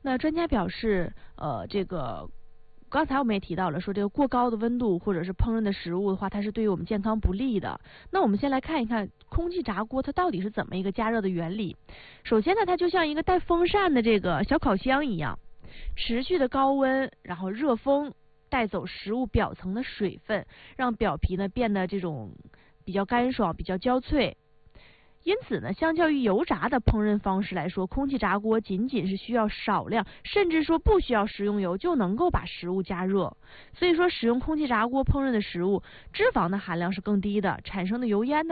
那专家表示，刚才我们也提到了，说这个过高的温度或者是烹饪的食物的话，它是对于我们健康不利的。那我们先来看一看空气炸锅它到底是怎么一个加热的原理。首先呢，它就像一个带风扇的这个小烤箱一样，持续的高温，然后热风带走食物表层的水分，让表皮呢变得这种比较干爽、比较焦脆。因此呢，相较于油炸的烹饪方式来说，空气炸锅仅仅是需要少量，甚至说不需要食用油就能够把食物加热。所以说，使用空气炸锅烹饪的食物，脂肪的含量是更低的，产生的油烟呢